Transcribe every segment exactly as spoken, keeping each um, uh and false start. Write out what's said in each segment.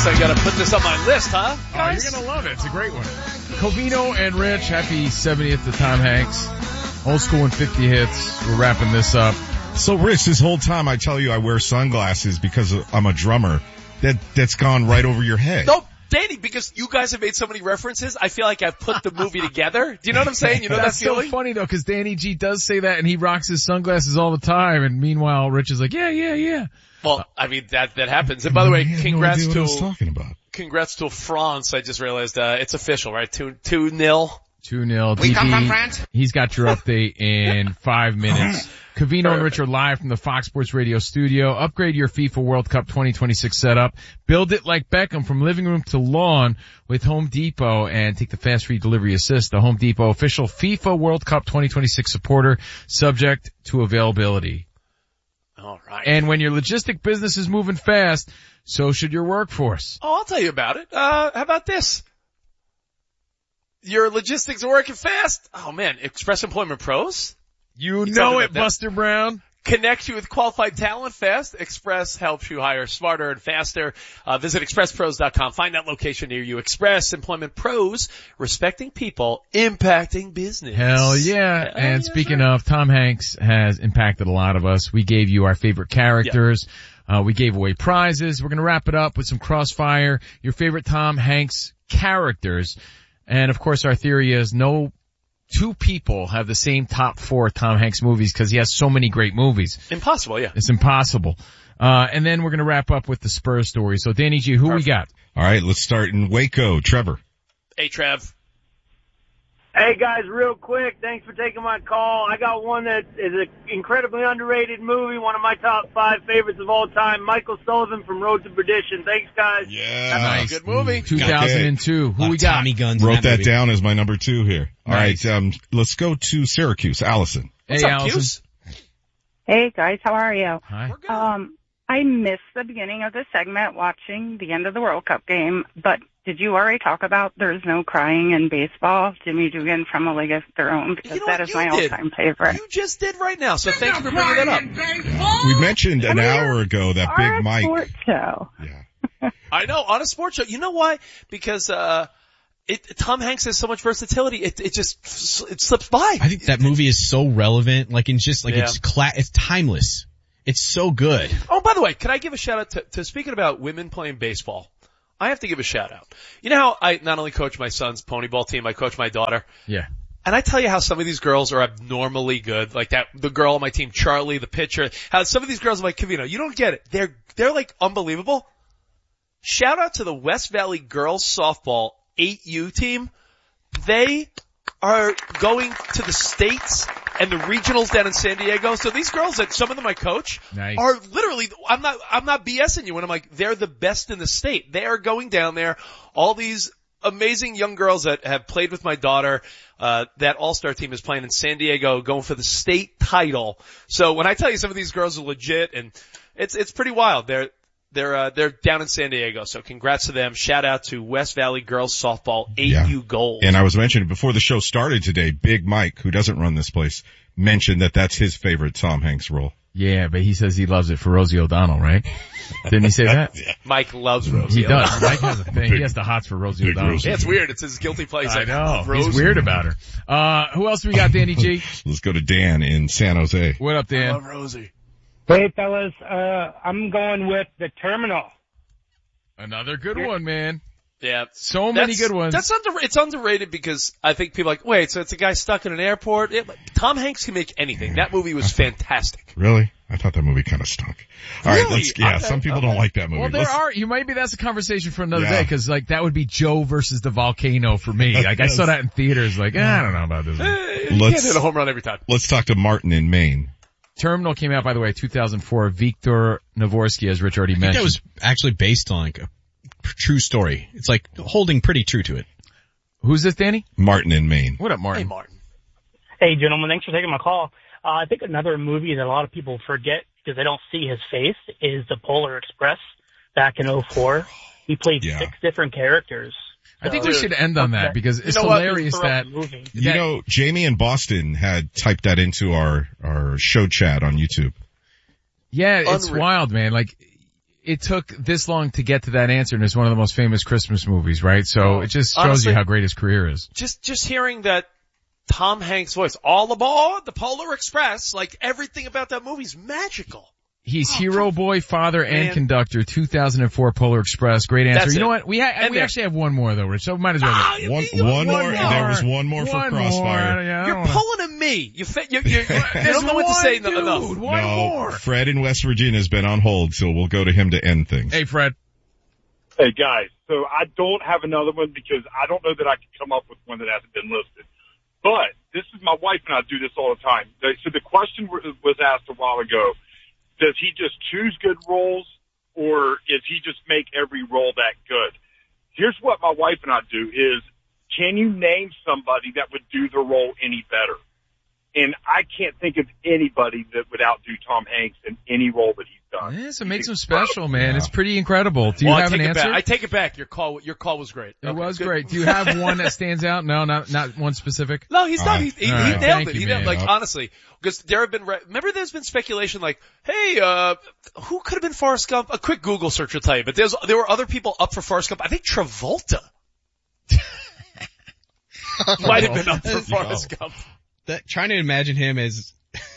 I gotta put this on my list, huh? Oh, you're gonna love it. It's a great one. Covino and Rich, happy seventieth to Tom Hanks. Old school and fifty hits. We're wrapping this up. So, Rich, this whole time I tell you I wear sunglasses because I'm a drummer. That, that's gone right over your head. Nope. Danny, because you guys have made so many references, I feel like I've put the movie together. Do you know what I'm saying? You know That's that feeling? so funny though, because Danny G does say that, and he rocks his sunglasses all the time. And meanwhile, Rich is like, yeah, yeah, yeah. Well, I mean that that happens. And by the way, congrats no idea to what I was talking about. congrats to France. I just realized uh it's official, right? Two two nil. Two nil. We come from France. He's got your update in five minutes. Covino and Rich are live from the Fox Sports Radio studio. Upgrade your FIFA World Cup twenty twenty-six setup. Build it like Beckham from living room to lawn with Home Depot and take the fast free delivery assist. The Home Depot official FIFA World Cup twenty twenty-six supporter, subject to availability. All right. And when your logistic business is moving fast, so should your workforce. Oh, I'll tell you about it. Uh, how about this? Your logistics are working fast? Oh man, Express Employment Pros? You, You know talking it, about that? Buster Brown. Connect you with qualified talent fast. Express helps you hire smarter and faster. Uh, visit express pros dot com. Find that location near you. Express Employment Pros, respecting people, impacting business. Hell yeah. Hell and yeah, speaking sure. of, Tom Hanks has impacted a lot of us. We gave you our favorite characters. Uh, we gave away prizes. We're going to wrap it up with some crossfire, your favorite Tom Hanks characters. And of course, our theory is no two people have the same top four Tom Hanks movies because he has so many great movies. Impossible, yeah. It's impossible. Uh, and then we're going to wrap up with the Spurs story. So Danny G, who Perfect. we got? All right, let's start in Waco. Trevor. Hey, Trev. Hey guys, real quick, thanks for taking my call. I got one that is an incredibly underrated movie, one of my top five favorites of all time, Michael Sullivan from Road to Perdition. Thanks guys. Yeah. Nice. Good movie. two thousand two. Who Uh, we got? Tommy Guns. in Wrote that movie. down as my number two here. All Nice. right, um, let's go to Syracuse. Allison. What's Hey, up, Allison. Cuse? Hey guys, how are you? Hi. We're good. Um, I missed the beginning of the segment watching the end of the World Cup game, but did you already talk about there's no crying in baseball? Jimmy Dugan from A League of Their Own, because You know that what? is You my did. all-time favorite. You just did right now, so thanks for bringing that up. We mentioned an I mean, hour ago that Our Big Mike. sports show. Yeah. I know, on a sports show. You know why? Because, uh, it, Tom Hanks has so much versatility, it, it just, it slips by. I think that movie is so relevant. Like, in just, like, Yeah. it's cla- it's timeless. It's so good. Oh, by the way, can I give a shout out to, to speaking about women playing baseball? I have to give a shout out. You know how I not only coach my son's pony ball team, I coach my daughter. Yeah. And I tell you how some of these girls are abnormally good. Like that, the girl on my team, Charlie, the pitcher. How some of these girls are like, Covino, you don't get it. They're, they're like unbelievable. Shout out to the West Valley girls softball eight U team. They are going to the states and the regionals down in San Diego. So these girls that some of them I coach Nice. are literally, I'm not, I'm not BSing you when I'm like, they're the best in the state. They are going down there. All these amazing young girls that have played with my daughter, uh, that all-star team is playing in San Diego, going for the state title. So when I tell you some of these girls are legit, and it's, it's pretty wild. They're, They're, uh, they're down in San Diego, so congrats to them. Shout out to West Valley Girls Softball, eight U Yeah. Gold. And I was mentioning before the show started today, Big Mike, who doesn't run this place, mentioned that that's his favorite Tom Hanks role. Yeah, but he says he loves it for Rosie O'Donnell, right? Didn't he say that? Mike loves Rosie. He does. Mike has a thing. He has the hots for Rosie Big O'Donnell. Rosie. Yeah, it's weird. It's his guilty pleasure. I Like, know. love He's Rosie. weird about her. Uh, who else we got, Danny G? Let's go to Dan in San Jose. What up, I Dan? love Rosie. Hey fellas, uh, I'm going with The Terminal. Another good one, man. Yeah. So many That's- good ones. That's under, it's underrated because I think people are like, wait, so it's a guy stuck in an airport? It, Tom Hanks can make anything. That movie was fantastic. Really? I thought that movie kind of stunk. All right, Really? let's, yeah, Okay, some people okay. don't like that movie. Well, there Let's- are, you maybe that's a conversation for another Yeah. day, cause like that would be Joe versus the volcano for me. Like I saw that in theaters, like, eh, I don't know about this one. Eh, you Let's- can't hit a home run every time. Let's talk to Martin in Maine. Terminal came out, by the way, two thousand four. Viktor Navorsky, as Rich already I think mentioned. that was actually based on, like, a true story. It's, like, holding pretty true to it. Who's this, Danny? Martin in Maine. What up, Hey, Martin? Martin. Hey gentlemen, thanks for taking my call. Uh, I think another movie that a lot of people forget because they don't see his face is The Polar Express back in oh four. He played Yeah. six different characters. I think So- we should end on that because it's You know what? hilarious Throughout that, the movie. You that- know, Jamie in Boston had typed that into our, our show chat on YouTube. yeah, it's Unreal. wild, man. Like, it took this long to get to that answer, and it's one of the most famous Christmas movies, right? So Oh, it just shows honestly, you how great his career is. Just, just hearing that Tom Hanks voice, all aboard the Polar Express, like everything about that movie's magical. He's Oh, hero boy, father, and man. conductor. two thousand four Polar Express. Great answer. That's you know it. what? We ha- And we there. actually have one more though, Rich. So might as well. Ah, get- you- One, you- one, one more. more. There was one more for One Crossfire. more. Yeah, I You're don't wanna- pulling at me. You, fa- you, you, you don't There's know what to one say dude. enough. One no, more. Fred in West Virginia has been on hold, so we'll go to him to end things. Hey, Fred. Hey guys, so I don't have another one because I don't know that I can come up with one that hasn't been listed. But this is my wife and I do this all the time. So the question was asked a while ago, does he just choose good roles or is he just make every role that good? Here's what my wife and I do is, can you name somebody that would do the role any better? And I can't think of anybody that would outdo Tom Hanks in any role that he's done. Yes, it makes him He's special, man. Yeah. It's pretty incredible. Do you Well, I have take an it answer? back. I take it back. Your call, your call was great. It Okay, was good. great. Do you have one that stands out? No, not not one specific. No, he's All not. right. He, he, All he right. nailed Thank it. you, He nailed, man. like, Yep. honestly, because there have been, re- remember there's been speculation like, hey, uh, who could have been Forrest Gump? A quick Google search will tell you, but there's, there were other people up for Forrest Gump. I think Travolta might have been up for Forrest Gump. That, trying to imagine him as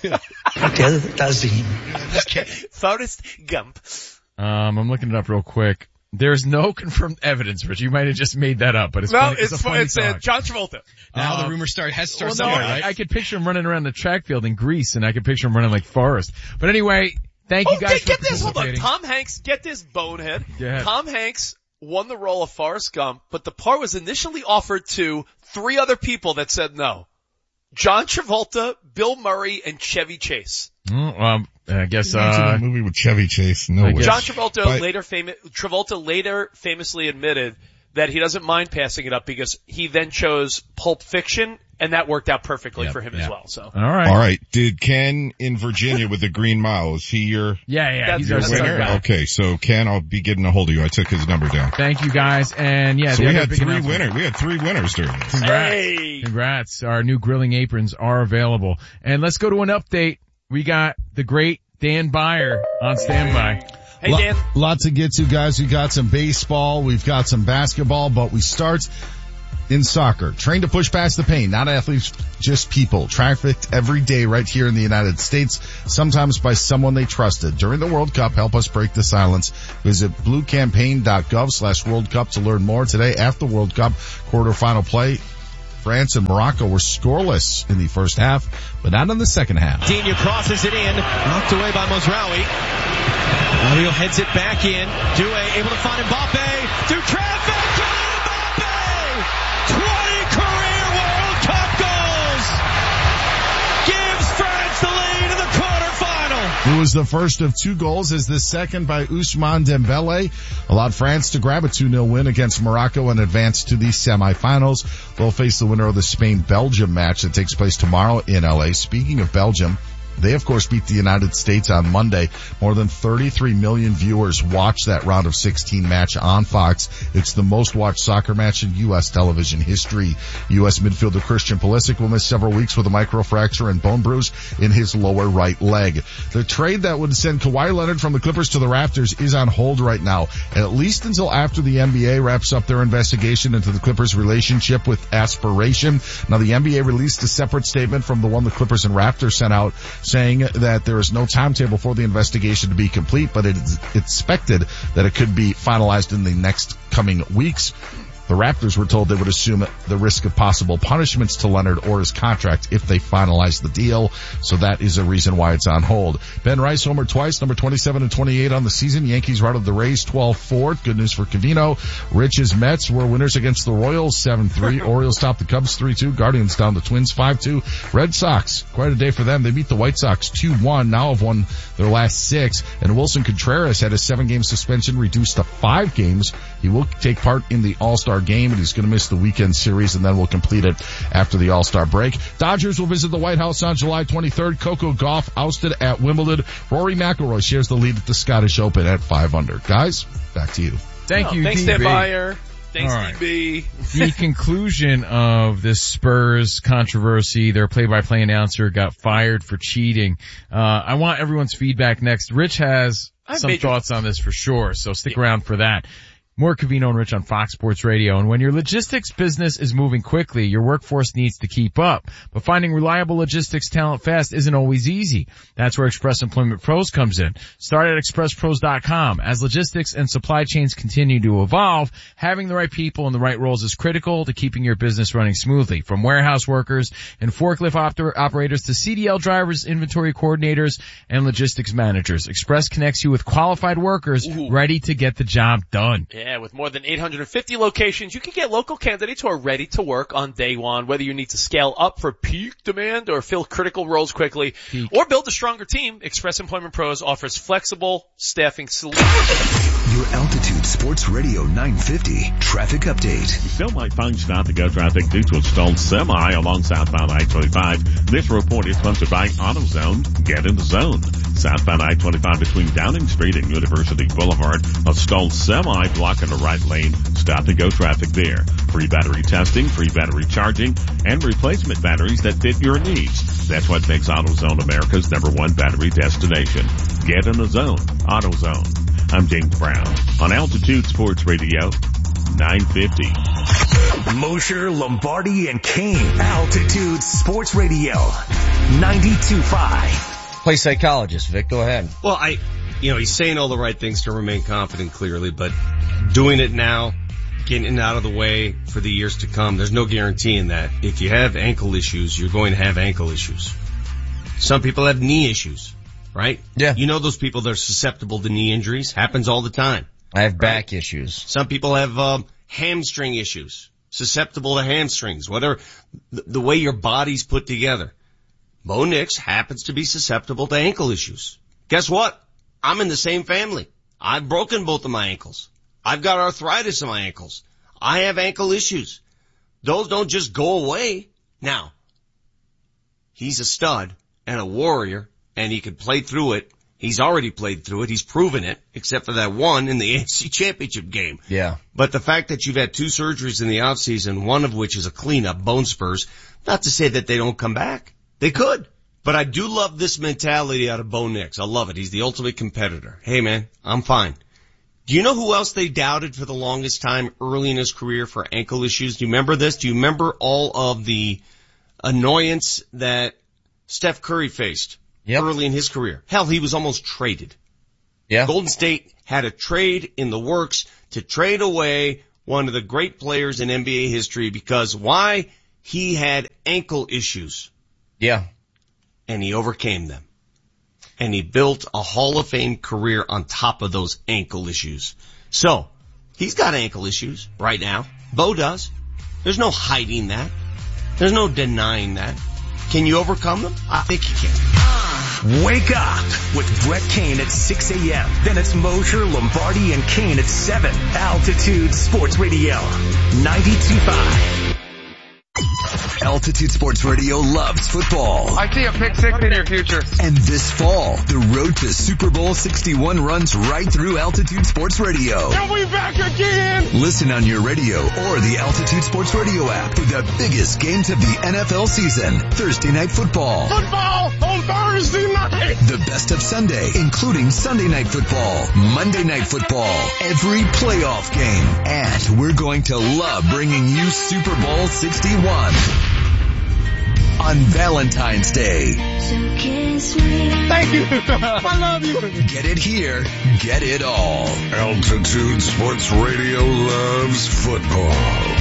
Forrest Gump. Um, I'm looking it up real quick. There's no confirmed evidence, Rich. You might have just made that up, but it's No, funny. it's, a funny it's uh, thought. John Travolta. now Uh, the rumor start has to start Well, no, somewhere, I, right? I could picture him running around the track field in Greece, and I could picture him running like Forrest. But anyway, thank Oh, you guys get, for get this. Hold on. participating. Tom Hanks, get this, bonehead. Go ahead. Tom Hanks won the role of Forrest Gump, but the part was initially offered to three other people that said no. John Travolta, Bill Murray, and Chevy Chase. Mm, well, I guess, Imagine uh, that movie with Chevy Chase. No I way. guess- John Travolta But- later fami- Travolta later famously admitted that he doesn't mind passing it up because he then chose Pulp Fiction, and that worked out perfectly Yep, for him yeah. as well. So all right. All right. Did Ken in Virginia with the Green Mile, is he your Yeah, yeah, That's- he's our that's second our winner? guy. Okay, so Ken, I'll be getting a hold of you. I took his number down. Thank you guys, and yeah, So the we other had big three announcement- winners. We had three winners during this. Congrats. hey, Congrats. Our new grilling aprons are available. And let's go to an update. We got the great Dan Byer on standby. hey Lo- Dan, Lot to get to, guys. We got some baseball, we've got some basketball, but we start in soccer. Trained to push past the pain, not athletes, just people. Trafficked every day right here in the United States, sometimes by someone they trusted. During the World Cup, help us break the silence. Visit bluecampaign.gov slash World Cup to learn more. Today, after World Cup quarterfinal play, France and Morocco were scoreless in the first half, but not in the second half. Dina crosses it in, knocked away by Mozraoui. Mario heads it back in. Due able to find Mbappe through traffic. Kylian Mbappe, twenty career World Cup goals, gives France the lead in the quarterfinal. It was the first of two goals as the second by Ousmane Dembele allowed France to grab a two nil win against Morocco and advance to the semifinals. They'll face the winner of the Spain-Belgium match that takes place tomorrow in L A. Speaking of Belgium, they of course beat the United States on Monday. More than thirty-three million viewers watched that round of sixteen match on Fox. It's the most watched soccer match in U S television history. U S midfielder Christian Pulisic will miss several weeks with a microfracture and bone bruise in his lower right leg. The trade that would send Kawhi Leonard from the Clippers to the Raptors is on hold right now, at least until after the N B A wraps up their investigation into the Clippers' relationship with Aspiration. Now, the N B A released a separate statement from the one the Clippers and Raptors sent out, saying that there is no timetable for the investigation to be complete, but it is expected that it could be finalized in the next coming weeks. The Raptors were told they would assume the risk of possible punishments to Leonard or his contract if they finalize the deal. So that is a reason why it's on hold. Ben Rice homered twice, number twenty-seven and twenty-eight on the season. Yankees routed the Rays twelve four. Good news for Covino. Rich's Mets were winners against the Royals seven three. Orioles topped the Cubs three two. Guardians down the Twins five two. Red Sox, quite a day for them. They beat the White Sox two one. Now have won their last six. And Wilson Contreras had a seven game suspension reduced to five games. He will take part in the All-Star game, and he's going to miss the weekend series, and then we'll complete it after the All-Star break. Dodgers will visit the White House on July twenty-third. Coco Gauff ousted at Wimbledon. Rory McIlroy shares the lead at the Scottish Open at five under. Guys, back to you. Thank Oh, you, thanks, D Dan B. Byer. Thanks, All right. D B. The conclusion of this Spurs controversy, their play-by-play announcer got fired for cheating. Uh, I want everyone's feedback next. Rich has some major- thoughts on this for sure, so stick yeah. around for that. More Covino and Rich on Fox Sports Radio. And when your logistics business is moving quickly, your workforce needs to keep up. But finding reliable logistics talent fast isn't always easy. That's where Express Employment Pros comes in. Start at express pros dot com. As logistics and supply chains continue to evolve, having the right people in the right roles is critical to keeping your business running smoothly. From warehouse workers and forklift op- operators to C D L drivers, inventory coordinators, and logistics managers, Express connects you with qualified workers Ooh. ready to get the job done. Yeah. Yeah, with more than eight hundred fifty locations, you can get local candidates who are ready to work on day one, whether you need to scale up for peak demand or fill critical roles quickly peak. or build a stronger team. Express Employment Pros offers flexible staffing solutions. Your Altitude Sports Radio nine fifty traffic update. Still might find stop-to-go traffic due to a stalled semi along southbound I twenty-five. This report is sponsored by AutoZone. Get in the zone. Southbound I twenty-five between Downing Street and University Boulevard. A stalled semi blocking the right lane. Stop-to-go traffic there. Free battery testing, free battery charging, and replacement batteries that fit your needs. That's what makes AutoZone America's number one battery destination. Get in the zone. AutoZone. I'm James Brown on Altitude Sports Radio nine fifty. Mosher, Lombardi, and Kane. Altitude Sports Radio ninety-two point five. Play psychologist, Vic. Go ahead. Well, I, you know, he's saying all the right things to remain confident, clearly, but doing it now, getting it out of the way for the years to come, there's no guaranteeing that. If you have ankle issues, you're going to have ankle issues. Some people have knee issues. Right? Yeah. You know those people that are susceptible to knee injuries? Happens all the time. I have right? back issues. Some people have um, hamstring issues. Susceptible to hamstrings. Whether the, the way your body's put together. Bo Nix happens to be susceptible to ankle issues. Guess what? I'm in the same family. I've broken both of my ankles. I've got arthritis in my ankles. I have ankle issues. Those don't just go away. Now, he's a stud and a warrior. And he could play through it. He's already played through it. He's proven it, except for that one in the A F C Championship game. Yeah. But the fact that you've had two surgeries in the offseason, one of which is a cleanup, bone spurs, not to say that they don't come back. They could. But I do love this mentality out of Bo Nix. I love it. He's the ultimate competitor. Hey, man, I'm fine. Do you know who else they doubted for the longest time early in his career for ankle issues? Do you remember this? Do you remember all of the annoyance that Steph Curry faced? Yep. Early in his career. Hell, he was almost traded. Yeah. Golden State had a trade in the works to trade away one of the great players in N B A history because why? He had ankle issues. Yeah. And he overcame them. And he built a Hall of Fame career on top of those ankle issues. So, he's got ankle issues right now. Bo does. There's no hiding that. There's no denying that. Can you overcome them? I think you can. Wake up with Brett Kane at six a.m. Then it's Mosher, Lombardi, and Kane at seven. Altitude Sports Radio ninety-two point five. Altitude Sports Radio loves football. I see a pick six in your future. And this fall, the road to Super Bowl sixty-one runs right through Altitude Sports Radio. Are we back again? Listen on your radio or the Altitude Sports Radio app for the biggest games of the N F L season. Thursday Night Football. Football on Thursday night. The best of Sunday, including Sunday Night Football, Monday Night Football, every playoff game. And we're going to love bringing you Super Bowl sixty-one. On Valentine's Day. Thank you. I love you. Get it here. Get it all. Altitude Sports Radio loves football.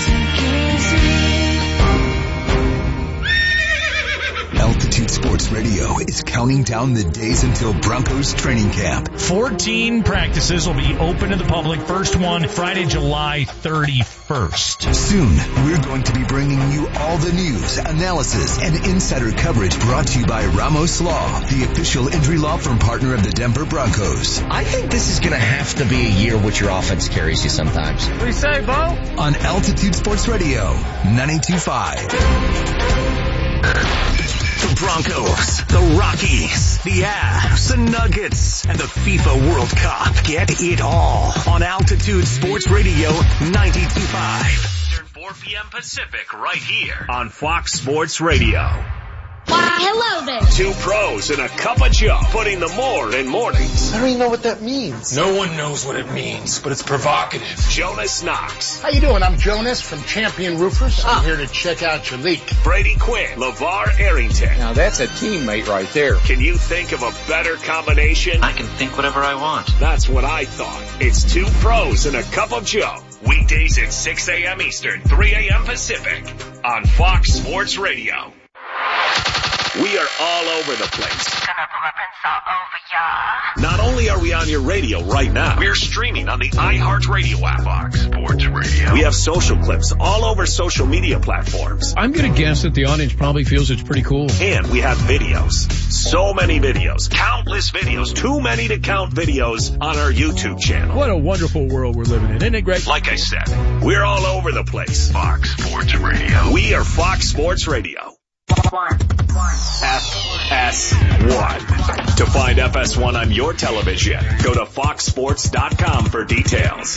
Altitude Sports Radio is counting down the days until Broncos training camp. fourteen practices will be open to the public. First one, Friday, July thirty-first. Soon, we're going to be bringing you all the news, analysis, and insider coverage brought to you by Ramos Law, the official injury law firm partner of the Denver Broncos. I think this is going to have to be a year which your offense carries you sometimes. What do you say, Bo? On Altitude Sports Radio ninety-two point five. Broncos, the Rockies, the Avs, the Nuggets, and the FIFA World Cup. Get it all on Altitude Sports Radio ninety-two point five. four p.m. Pacific right here on Fox Sports Radio. Why, hello there. Two pros and a cup of Joe, putting the more in mornings. I don't even know what that means. No one knows what it means, but it's provocative. Jonas Knox. How you doing? I'm Jonas from Champion Roofers. I'm here to check out your leak. Brady Quinn. LeVar Arrington. Now that's a teammate right there. Can you think of a better combination? I can think whatever I want. That's what I thought. It's two pros and a cup of Joe. Weekdays at six a.m. Eastern, three a.m. Pacific on Fox Sports Radio. We are all over the place. Gonna rip all over ya. Not only are we on your radio right now, we're streaming on the iHeartRadio app. Fox Sports Radio. We have social clips all over social media platforms. I'm going to guess that the audience probably feels it's pretty cool. And we have videos. So many videos. Countless videos. Too many to count videos on our YouTube channel. What a wonderful world we're living in. Isn't it great? Like I said, we're all over the place. Fox Sports Radio. We are Fox Sports Radio. One. F S one. To find F S one on your television, go to fox sports dot com for details.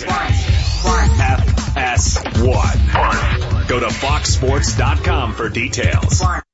F S one. Go to fox sports dot com for details.